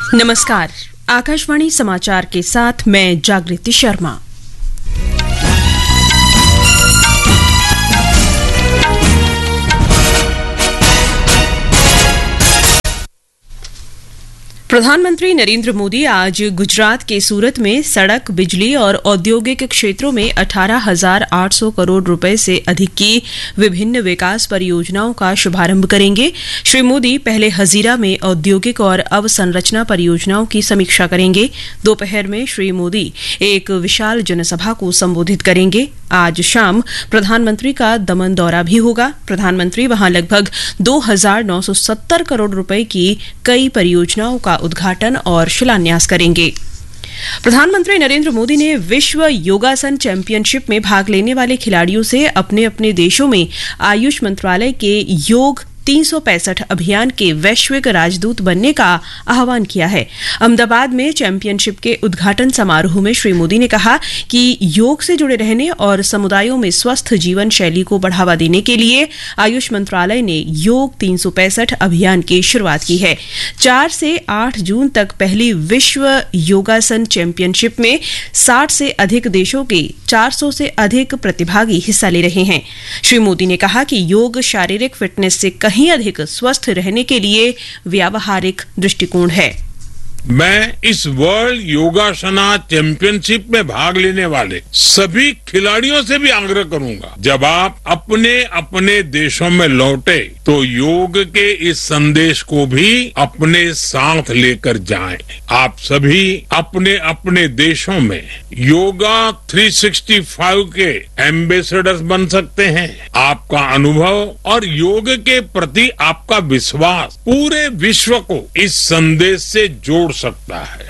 नमस्कार, आकाशवाणी समाचार के साथ मैं जागृति शर्मा। प्रधानमंत्री नरेंद्र मोदी आज गुजरात के सूरत में सड़क, बिजली और औद्योगिक क्षेत्रों में 18,800 करोड़ रुपए से अधिक की विभिन्न विकास परियोजनाओं का शुभारंभ करेंगे। श्री मोदी पहले हजीरा में औद्योगिक और अवसंरचना परियोजनाओं की समीक्षा करेंगे। दोपहर में श्री मोदी एक विशाल जनसभा को संबोधित करेंगे। आज शाम प्रधानमंत्री का दमन दौरा भी होगा। प्रधानमंत्री वहां लगभग 2,970 करोड़ रुपए की कई परियोजनाओं का उद्घाटन और शिलान्यास करेंगे। प्रधानमंत्री नरेंद्र मोदी ने विश्व योगासन चैंपियनशिप में भाग लेने वाले खिलाड़ियों से अपने अपने देशों में आयुष मंत्रालय के योग 365 अभियान के वैश्विक राजदूत बनने का आह्वान किया है। अहमदाबाद में चैंपियनशिप के उद्घाटन समारोह में श्री मोदी ने कहा कि योग से जुड़े रहने और समुदायों में स्वस्थ जीवन शैली को बढ़ावा देने के लिए आयुष मंत्रालय ने योग 365 अभियान की शुरुआत की है। 4 से 8 जून तक पहली विश्व योगासन चैंपियनशिप में 60 से अधिक देशों के 400 से अधिक प्रतिभागी हिस्सा ले रहे हैं। श्री मोदी ने कहा कि योग शारीरिक फिटनेस से कहीं अधिक स्वस्थ रहने के लिए व्यावहारिक दृष्टिकोण है। मैं इस वर्ल्ड योगासना चैंपियनशिप में भाग लेने वाले सभी खिलाड़ियों से भी आग्रह करूंगा, जब आप अपने अपने देशों में लौटे तो योग के इस संदेश को भी अपने साथ लेकर जाएं। आप सभी अपने अपने देशों में योगा 365 के एम्बेसडर्स बन सकते हैं। आपका अनुभव और योग के प्रति आपका विश्वास पूरे विश्व को इस संदेश से जोड़ सकता है।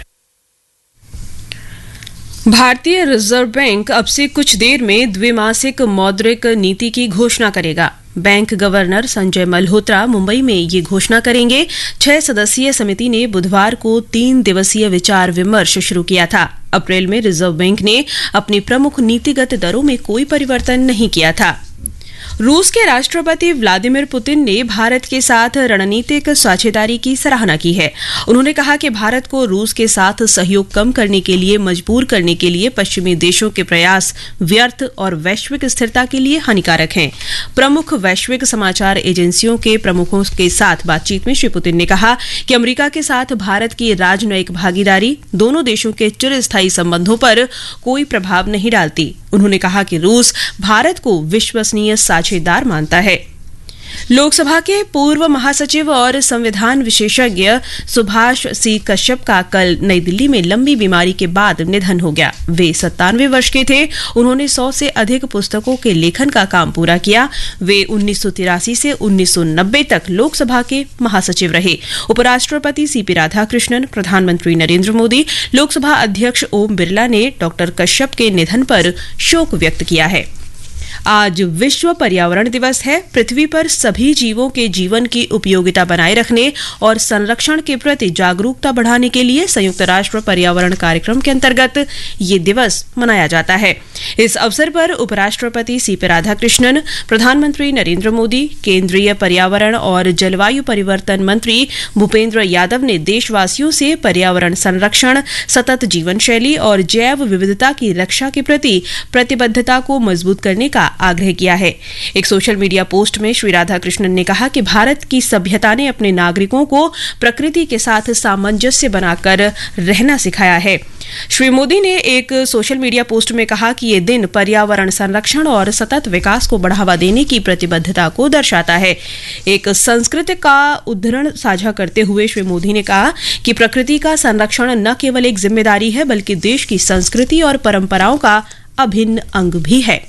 भारतीय रिजर्व बैंक अब से कुछ देर में द्विमासिक मौद्रिक नीति की घोषणा करेगा। बैंक गवर्नर संजय मल्होत्रा मुंबई में ये घोषणा करेंगे। 6 सदस्यीय समिति ने बुधवार को 3 दिवसीय विचार विमर्श शुरू किया था। अप्रैल में रिजर्व बैंक ने अपनी प्रमुख नीतिगत दरों में कोई परिवर्तन नहीं किया था। रूस के राष्ट्रपति व्लादिमीर पुतिन ने भारत के साथ रणनीतिक साझेदारी की सराहना की है। उन्होंने कहा कि भारत को रूस के साथ सहयोग कम करने के लिए मजबूर करने के लिए पश्चिमी देशों के प्रयास व्यर्थ और वैश्विक स्थिरता के लिए हानिकारक हैं। प्रमुख वैश्विक समाचार एजेंसियों के प्रमुखों के साथ बातचीत में श्री पुतिन ने कहा कि अमेरिका के साथ भारत की राजनयिक भागीदारी दोनों देशों के चिरस्थायी संबंधों पर कोई प्रभाव नहीं डालती। उन्होंने कहा कि रूस भारत को विश्वसनीय साझेदार मानता है। लोकसभा के पूर्व महासचिव और संविधान विशेषज्ञ सुभाष सी कश्यप का कल नई दिल्ली में लंबी बीमारी के बाद निधन हो गया। वे 97 वर्ष के थे। उन्होंने 100 से अधिक पुस्तकों के लेखन का काम पूरा किया। वे 1983 से 1990 तक लोकसभा के महासचिव रहे। उपराष्ट्रपति सीपी राधाकृष्णन, प्रधानमंत्री नरेंद्र मोदी, लोकसभा अध्यक्ष ओम बिरला ने डॉक्टर कश्यप के निधन पर शोक व्यक्त किया है। आज विश्व पर्यावरण दिवस है। पृथ्वी पर सभी जीवों के जीवन की उपयोगिता बनाए रखने और संरक्षण के प्रति जागरूकता बढ़ाने के लिए संयुक्त राष्ट्र पर्यावरण कार्यक्रम के अंतर्गत ये दिवस मनाया जाता है। इस अवसर पर उपराष्ट्रपति सीपी राधाकृष्णन, प्रधानमंत्री नरेंद्र मोदी, केंद्रीय पर्यावरण और जलवायु परिवर्तन मंत्री भूपेंद्र यादव ने देशवासियों से पर्यावरण संरक्षण, सतत जीवन शैली और जैव विविधता की रक्षा के प्रति प्रतिबद्धता को मजबूत करने का आग्रह किया है। एक सोशल मीडिया पोस्ट में श्री राधाकृष्णन ने कहा कि भारत की सभ्यता ने अपने नागरिकों को प्रकृति के साथ सामंजस्य बनाकर रहना सिखाया है। श्री मोदी ने एक सोशल मीडिया पोस्ट में कहा कि ये दिन पर्यावरण संरक्षण और सतत विकास को बढ़ावा देने की प्रतिबद्धता को दर्शाता है। एक संस्कृत का उद्धरण साझा करते हुए श्री मोदी ने कहा कि प्रकृति का संरक्षण न केवल एक जिम्मेदारी है बल्कि देश की संस्कृति और परंपराओं का अभिन्न अंग भी है।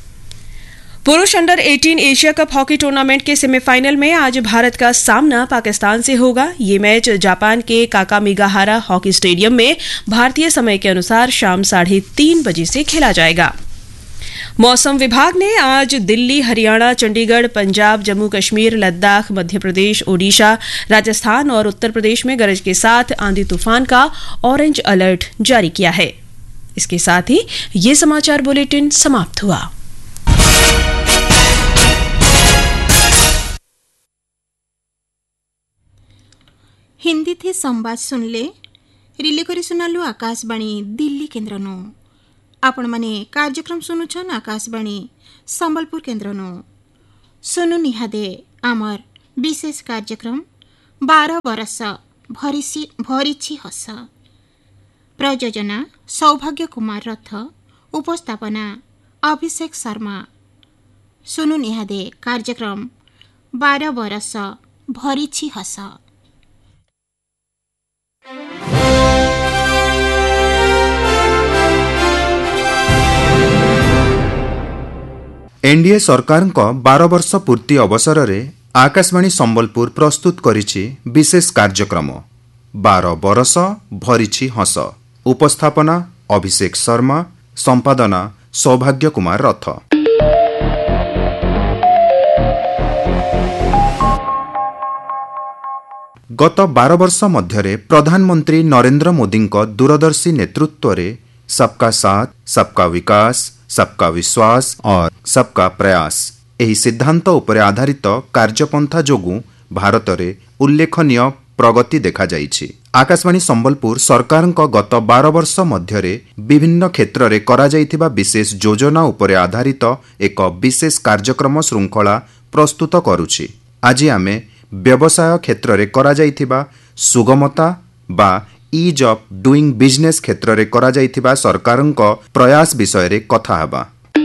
पुरुष under 18 Asia cup hockey tournament के सेमीफाइनल में आज भारत का सामना पाकिस्तान से होगा। ये मैच जापान के काकामिगाहारा हॉकी स्टेडियम में भारतीय समय के अनुसार शाम 3:30 बजे से खेला जाएगा। मौसम विभाग ने आज दिल्ली, हरियाणा, चंडीगढ़, पंजाब, जम्मू कश्मीर, लद्दाख, मध्य प्रदेश, ओडिशा, राजस्थान और उत्तर प्रदेश में गरज के साथ आंधी तूफान का ऑरेंज अलर्ट जारी किया है। इसके साथ ही ये समाचार बुलेटिन समाप्त हुआ। हिंदी थे संवाद सुनले रिले करी सुनालु आकाशवाणी दिल्ली केन्द्र नो आपण माने कार्यक्रम सुनुछन आकाशवाणी संबलपुर केन्द्र नो सुनु निहादे आमर विशेष कार्यक्रम 12 बरस भरिछि हस प्रयोजना सौभाग्य कुमार रथ उपस्थापना अभिषेक शर्मा सुनु निहादे कार्यक्रम 12 बरस भरिछि हस। एनडीए सरकार 12 वर्ष पूर्ति अवसर में आकाशवाणी संबलपुर प्रस्तुत करिछि विशेष कार्यक्रम 12 बरस भरिछि हस। उपस्थापना अभिषेक शर्मा, संपादना सौभाग्य कुमार रथ। गत 12 वर्ष मध्य प्रधानमंत्री नरेंद्र मोदी दूरदर्शी नेतृत्व में सबका साथ, सबका विकास, सबका विश्वास और सबका प्रयास एही सिद्धांत उपरे आधारित कार्यपंथा जोगु भारत में उल्लेखनीय प्रगति देखा जाइछि। आकाशवाणी संबलपुर सरकार गत 12 वर्ष मध्य विभिन्न क्षेत्र में करा जाइथिबा विशेष योजना उपरे आधारित एक विशेष कार्यक्रम श्रृंखला प्रस्तुत करुछि। आज आमे व्यवसाय क्षेत्र में करा जाइथिबा सुगमता बा ईज ऑफ डूइंग बिजनेस क्षेत्र में करा जाइथिबा सरकार प्रयास विषय रे कथा हबा।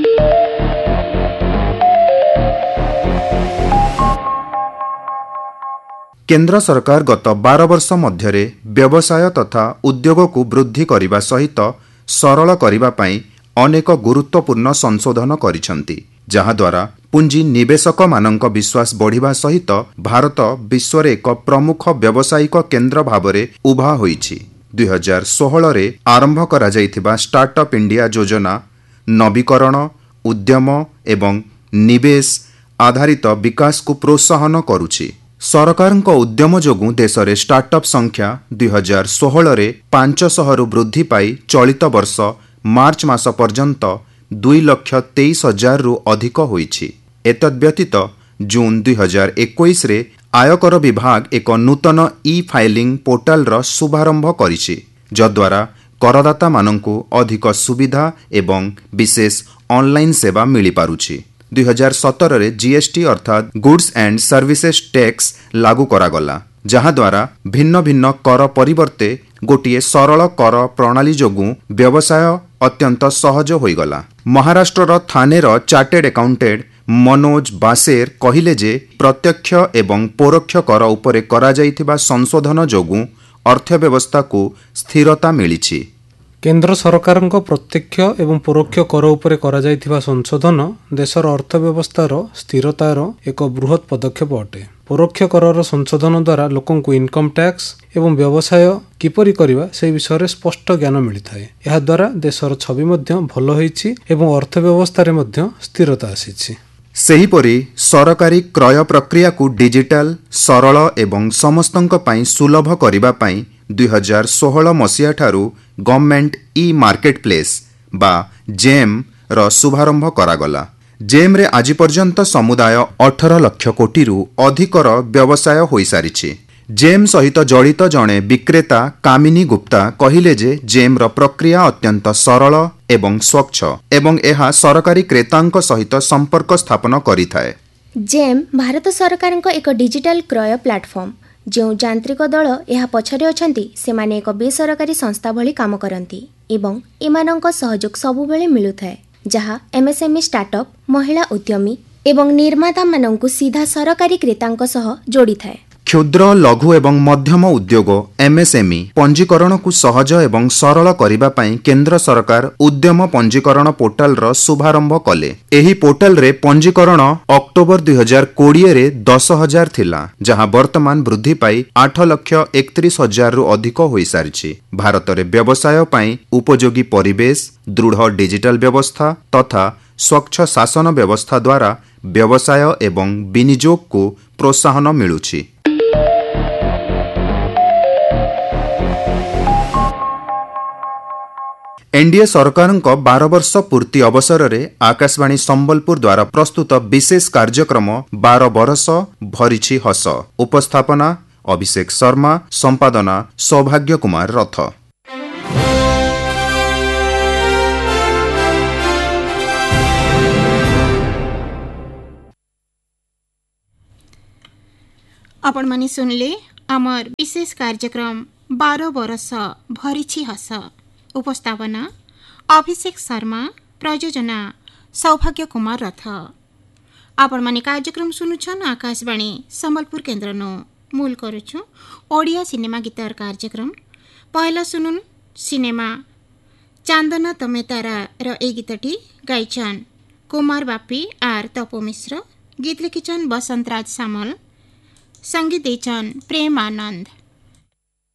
केंद्र सरकार गत 12 वर्ष मध्य व्यवसाय तथा उद्योग को वृद्धि करने सहित सरल करने अनेक गुरुत्वपूर्ण संशोधन करिसेंति, जहाद्वारा पुंजी निवेशक मानक विश्वास बढ़िबा सहित भारत विश्व रे एक प्रमुख व्यावसायिक केंद्र भावरे उभा होईछि। 2016 रे आरंभ करा जाइथिबा स्टार्टअप इंडिया योजना नवीकरण, उद्यम एवं निवेश आधारित विकास को प्रोत्साहन करुछि। सरकारक उद्यम जोगु देश रे स्टार्टअप संख्या 2016 रे 500 रु वृद्धि पाई चलित वर्ष मार्च मास पर्यंत 2,23,000 रु अधिक होईछि। एतद्व्यतीत जून 2021 रे आयकर विभाग एक नूतन ई फाइलिंग पोर्टाल रो शुभारंभ करिछि, जद्वारा करदाता मानंकु अधिक सुविधा एवं विशेष ऑनलाइन सेवा मिली पारुछि। 2017 रे जीएसटी अर्थात गुड्स एंड सर्विसेज टैक्स लागू करागला, जहाद्वारा भिन्न भिन्न कर परिवर्ते गोटिए सरल कर प्रणाली जोगु व्यवसाय अत्यंत सहज होईगला। महाराष्ट्र थानेर चार्टेड अकाउंटेंट मनोज बासेर कहिले जे प्रत्यक्ष एवं परोक्ष कर उपरे करा जाइथिबा संशोधन जोगु अर्थव्यवस्था को स्थिरता मिलिछि। केंद्र सरकार प्रत्यक्ष एवं परोक्ष कर उपरे करा जाइथिबा संशोधन देशर अर्थव्यवस्थार स्थिरतार एक बृहत पदक्षेप अटे। परोक्ष करर संशोधन द्वारा लोकंकु इनकम टैक्स एवं व्यवसाय किपरि करिबा से विषय स्पष्ट ज्ञान मिलिथाए। एहा द्वारा देशर छवि मध्य भल होईछि एवं अर्थव्यवस्था रे मध्य स्थिरता आसीछि। सेहीपरि सरकारी क्रय प्रक्रिया को डिजिटल, सरल एवं समस्तंक पई सुलभ करिबा पई 2016 मसीहा ठारू गवर्नमेंट ई मार्केट प्लेस बा जेम रो शुभारंभ करागला। जेम रे आज पर्यंत समुदाय 18 लाख कोटी रु अधिकर व्यवसाय होई सारिछि। जेम सहित जड़ित जणे विक्रेता कामिनी गुप्ता कहिले जे जेम रो प्रक्रिया अत्यंत सरल एवं स्वच्छ एवं एहा सरकारी क्रेतांक सहित संपर्क स्थापन करिथाए। जेम भारत सरकार एक डिजिटल क्रय प्लाटफॉर्म जो यांत्रिक दल यह पछरे अछंती सेमाने एक बेसरकारी संस्था भली काम करंती एवं एमानंक सहयोग सबुबेले मिलुथाए, जहा एमएसएमई स्टार्टअप, महिला उद्यमी एवं निर्माता मानंकु सीधा सरकारी क्रेतांक सह जोड़ी थाए। क्षुद्र, लघु एवं मध्यम उद्योग एमएसएमई पंजीकरण को सहज एवं सरल करिबा पई केंद्र सरकार उद्यम पंजीकरण पोर्टाल रो शुभारंभ कले। एही पोर्टाल रे पंजीकरण अक्टोबर 2020 रे 10,000 थिला, जहां वर्तमान वृद्धि पाई 8,31,000 रु अधिक होई सारिछि। भारत रे व्यवसाय पई उपयोगी परिवेश, दृढ़ डिजिटल व्यवस्था तथा स्वच्छ शासन व्यवस्था द्वारा व्यवसाय एवं विनियोग को प्रोत्साहन मिलुछि। एनडीए सरकार 12 वर्ष पूर्ति अवसर में आकाशवाणी संबलपुर द्वारा प्रस्तुत विशेष कार्यक्रम 12 बरस भरिछि हस। उपस्थापना अभिषेक शर्मा, संपादना सौभाग्य कुमार रथ। आपण माने सुनले आमर विशेष कार्यक्रम 12 बरस भरिछि हस। उपस्थापना अभिषेक शर्मा, प्रयोजना सौभाग्य कुमार रथ। आपण माने कार्यक्रम सुनुछन आकाशवाणी संबलपुर केन्द्रनो। मूल करुछु ओडिया सिनेमा गीतर कार्यक्रम। पहला सुनुन सिनेमा चांदना तमे तारा र ए गीतटी गाइछन कुमार बापी आर तपो मिश्र। गीत लिखिछन बसंतराज सामल, संगीत देछन प्रेम आनंद।